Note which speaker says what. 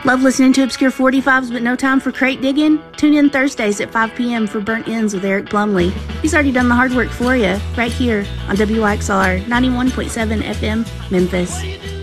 Speaker 1: Love listening to Obscure 45s but no time for crate digging? Tune in Thursdays at 5 p.m. for Burnt Ends with Eric Plumley. He's already done the hard work for you, right here on WYXR 91.7 FM, Memphis.